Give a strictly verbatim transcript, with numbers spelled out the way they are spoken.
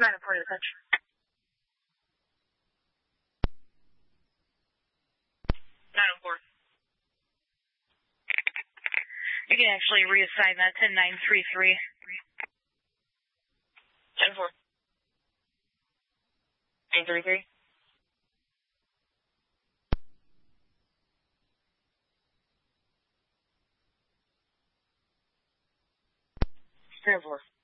nine four to touch. nine four. You can actually reassign that to nine three three. ten four. nine three three. ten four.